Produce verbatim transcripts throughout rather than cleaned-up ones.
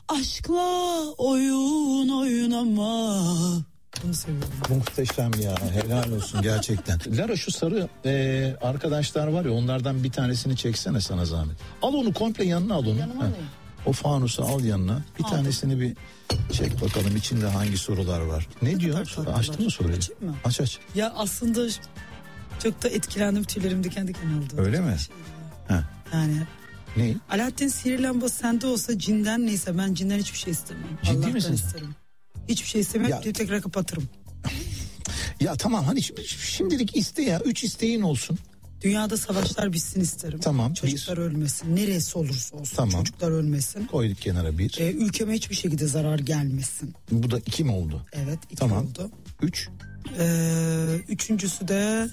aşkla oyun oynama. Bunu seviyorum. Muhteşem ya, helal olsun gerçekten. Lara şu sarı e, arkadaşlar var ya, onlardan bir tanesini çeksene sana zahmet. Al onu komple yanına, al onu. Yanıma alayım. O fanusu al yanına. Bir Aldım. Tanesini bir çek bakalım içinde hangi sorular var. Ne, ne diyor? Açtın mı soruyu? Açayım mı? Aç aç. Ya aslında çok da etkilendim, tüylerim diken diken oldu. Öyle mi? Şey Ha. yani. Ne? Alaaddin sihirli lambası sende olsa cinden neyse, ben cinden hiçbir şey istemem. Ciddi Allah'tan misin? isterim. Hiçbir şey istemem, Ya- tekrar kapatırım. Ya tamam, hani şimdi- şimdilik iste ya. Üç isteğin olsun. Dünyada savaşlar bitsin isterim. Tamam, Çocuklar ölmesin. Neresi olursa olsun. Tamam. Çocuklar ölmesin. Koyduk kenara bir. Ee, ülkeme hiçbir şekilde zarar gelmesin. Bu da iki mi oldu? Evet, iki Tamam. oldu. Üç. Ee, üçüncüsü de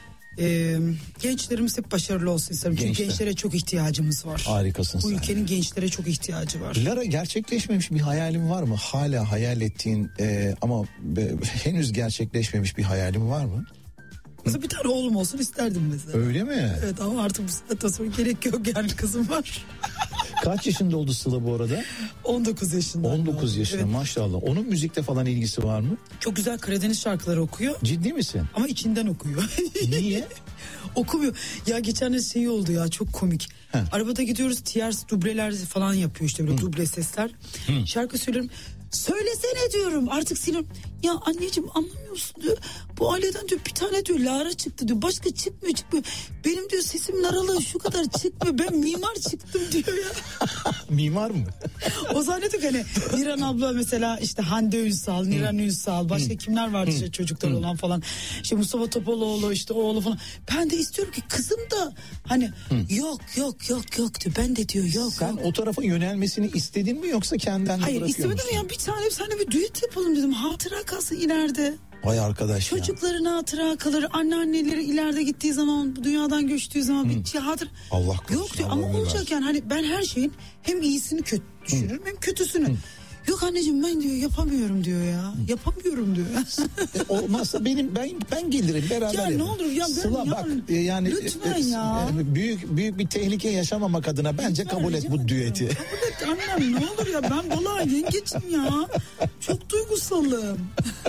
e, gençlerimiz hep başarılı olsun isterim. Çünkü Gençler. gençlere çok ihtiyacımız var. Harikasın Bu sen. ülkenin gençlere çok ihtiyacı var. Lara, gerçekleşmemiş bir hayalin var mı? Hala hayal ettiğin e, ama be, henüz gerçekleşmemiş bir hayalin var mı? Mesela bir tane oğlum olsun isterdim mesela. Öyle mi? Evet, ama artık bu saatten sonra gerek yok, yani kızım var. Kaç yaşında oldu Sıla bu arada? on dokuz yaşında. on dokuz yaşında, Evet. maşallah. Onun müzikle falan ilgisi var mı? Çok güzel Karadeniz şarkıları okuyor Ciddi misin? ama içinden okuyor. Niye? Okumuyor. Ya geçen de şey oldu ya, çok komik. Heh. Arabada gidiyoruz, tiyers dubleler falan yapıyor işte, böyle Hı. duble sesler. Hı. Şarkı söylüyorum. Söylesene diyorum, artık sinir. Ya anneciğim anlamıyorsun diyor. Bu aileden diyor bir tane diyor Lara çıktı diyor. Başka çıkmıyor çıkmıyor. Benim diyor sesim naralı şu kadar çıkmıyor. Ben mimar çıktım diyor ya. Mimar mı? O zannediyor ki hani Niran abla mesela, işte Hande Ünsal, Niran Ünsal, başka kimler vardı işte çocuklar olan falan. İşte Mustafa Topaloğlu, işte oğlu falan. Ben de istiyorum ki kızım da hani yok yok yok yok diyor. Ben de diyor yok Sen yok. o tarafa yönelmesini istedin mi, yoksa kendinden mi Hayır bırakıyor istemedim musun? ya, bir tane seninle bir düet yapalım dedim. Hatıra kalsın ileride. Vay arkadaş ya. Çocukların hatıra kalır. Anneanneleri ileride gittiği zaman, bu dünyadan göçtüğü zaman bir şey hatıra. Allah korusun, Yok diyor, Allah ama ömür olacak versin. yani, hani ben her şeyin hem iyisini kötü düşünürüm hem kötüsünü. Yok anneciğim ben diyor yapamıyorum diyor ya. Yapamıyorum diyor. E, olmazsa benim ben ben gelirim beraber. Ya ne yapalım. olur ya, ben- Sıla ya- bak e, yani lütfen e, e, ya. e, büyük büyük bir tehlike yaşamamak adına bence Lütfen, kabul et rica bu ediyorum. düeti. Kabul et annem, ne olur ya, ben vallahi yengecim ya. Çok duygusalım.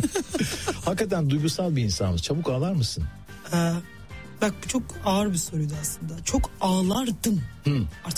Hakikaten duygusal bir insanız. Çabuk ağlar mısın? Ee, bak bu çok ağır bir soruydu aslında. Çok ağlardım. Hı. Artık